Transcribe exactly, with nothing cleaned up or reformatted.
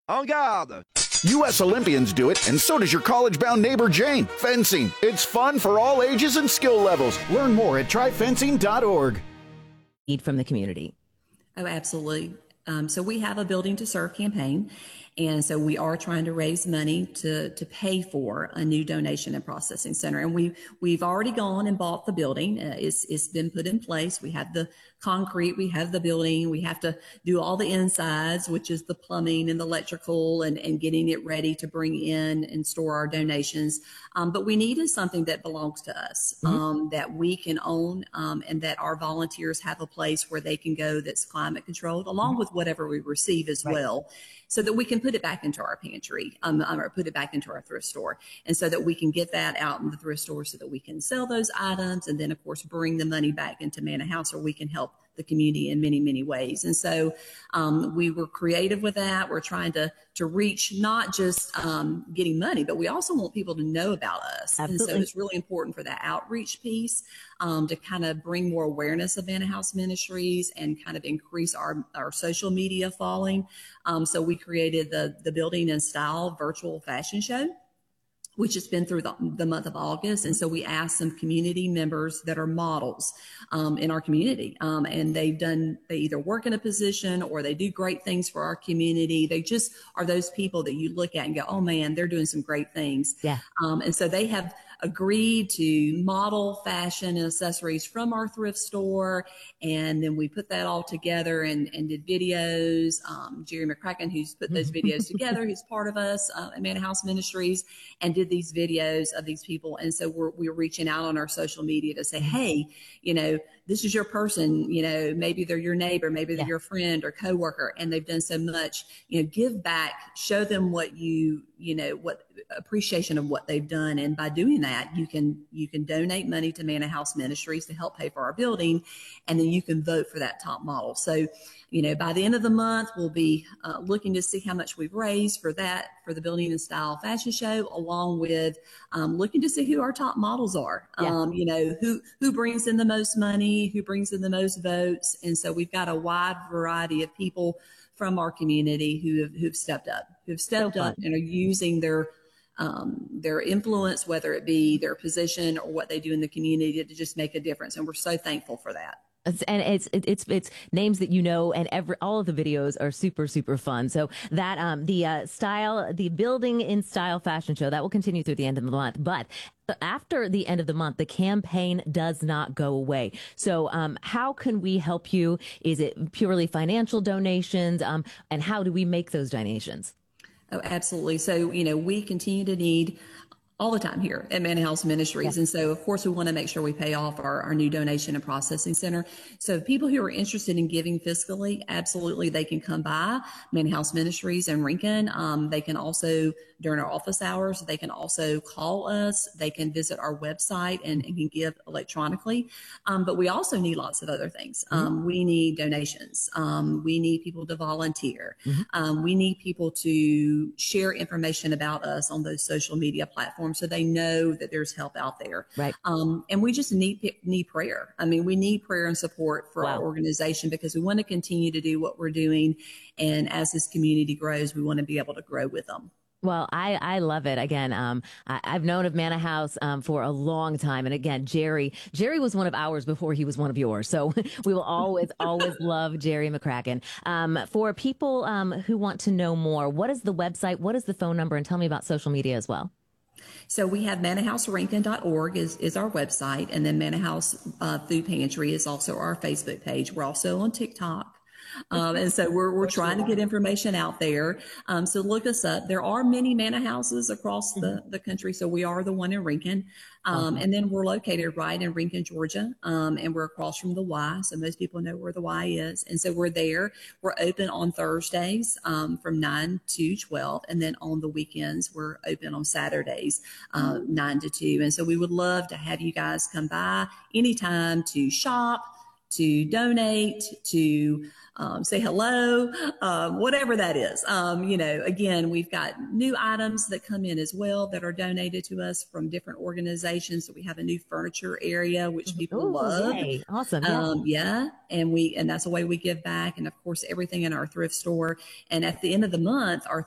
En garde! U S Olympians do it, and so does your college-bound neighbor Jane. Fencing. It's fun for all ages and skill levels. Learn more at try fencing dot org. Need from the community. Oh, absolutely. Um, so we have a Building to Serve campaign, and so we are trying to raise money to to pay for a new donation and processing center. And we we've already gone and bought the building. Uh, it's it's been put in place. We have the concrete, we have the building. We have to do all the insides, which is the plumbing and the electrical, and and getting it ready to bring in and store our donations. Um, but we needed something that belongs to us, mm-hmm. um, that we can own, um, and that our volunteers have a place where they can go that's climate controlled, along mm-hmm. with whatever we receive as right. well, so that we can put it back into our pantry, um, or put it back into our thrift store, and so that we can get that out in the thrift store so that we can sell those items, and then of course bring the money back into Manor House, or we can help the community in many, many ways. And so um, we were creative with that. We're trying to to reach not just um, getting money, but we also want people to know about us. Absolutely. And so it's really important for that outreach piece um, to kind of bring more awareness of Manor House Ministries and kind of increase our, our social media following. Um, so we created the, the Building and Style virtual fashion show, which has been through the, the month of August. And so we asked some community members that are models um, in our community. Um, and they've done, they either work in a position or they do great things for our community. They just are those people that you look at and go, oh man, they're doing some great things. Yeah. Um, and so they have agreed to model fashion and accessories from our thrift store. And then we put that all together and, and did videos. Um, Jerry McCracken, who's put those videos together, who's part of us uh, at Manor House Ministries, and did these videos of these people. And so we're, we're reaching out on our social media to say, hey, you know, this is your person, you know, maybe they're your neighbor, maybe they're yeah. your friend or coworker, and they've done so much, you know, give back, show them what you, you know, what appreciation of what they've done. And by doing that, you can, you can donate money to Manor House Ministries to help pay for our building. And then you can vote for that top model. So, you know, by the end of the month, we'll be uh, looking to see how much we've raised for that, for the Building and Style fashion show, along with um, looking to see who our top models are. Yeah. Um, you know, who, who brings in the most money, who brings in the most votes. And so we've got a wide variety of people from our community who have, who've stepped up, who've stepped so up and are using their Um, their influence, whether it be their position or what they do in the community, to just make a difference. And we're so thankful for that. And it's it's it's names that you know, and every all of the videos are super super fun. So that um the uh, style, the Building in Style fashion show, that will continue through the end of the month. But after the end of the month, the campaign does not go away. So um how can we help you? Is it purely financial donations? Um and how do we make those donations? Oh, absolutely. So, you know, we continue to need all the time here at Manor House Ministries. Yeah. And so, of course, we want to make sure we pay off our, our new donation and processing center. So people who are interested in giving fiscally, absolutely, they can come by Manor House Ministries in Rincon. Um, they can also, during our office hours, they can also call us. They can visit our website and, and can give electronically. Um, but we also need lots of other things. Um, mm-hmm. We need donations. Um, we need people to volunteer. Mm-hmm. Um, we need people to share information about us on those social media platforms, so they know that there's help out there. Right. Um, and we just need, need prayer. I mean, we need prayer and support for wow. our organization, because we want to continue to do what we're doing. And as this community grows, we want to be able to grow with them. Well, I, I love it. Again, um, I, I've known of Manor House um, for a long time. And again, Jerry, Jerry was one of ours before he was one of yours. So we will always, always love Jerry McCracken. Um, for people um, who want to know more, what is the website? What is the phone number? And tell me about social media as well. So we have manor house rincon dot org is, is our website. And then Manor House uh, Food Pantry is also our Facebook page. We're also on TikTok. Um, and so we're, we're trying to get information out there. Um, so look us up. There are many Manor Houses across the, the country. So we are the one in Rincon. Um, and then we're located right in Rincon, Georgia. Um, and we're across from the Y. So most people know where the Y is. And so we're there. We're open on Thursdays, um, from nine to twelve. And then on the weekends, we're open on Saturdays, um, nine to two. And so we would love to have you guys come by anytime to shop, to donate, to um, say hello, um, whatever that is. Um, you know, again, we've got new items that come in as well that are donated to us from different organizations. So we have a new furniture area, which people Ooh, love. Yay. Awesome. Yeah. Um, yeah. And we, and that's a way we give back. And of course, everything in our thrift store. And at the end of the month, our